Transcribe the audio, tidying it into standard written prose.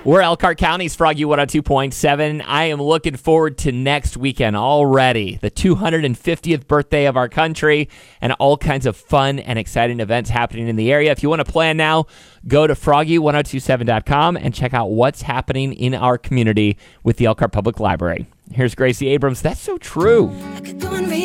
We're Elkhart County's Froggy 102.7. I am looking forward to next weekend already, the 250th birthday of our country, and all kinds of fun and exciting events happening in the area. If you want to plan now, go to froggy1027.com and check out what's happening in our community with the Elkhart Public Library. Here's Gracie Abrams. That's so true.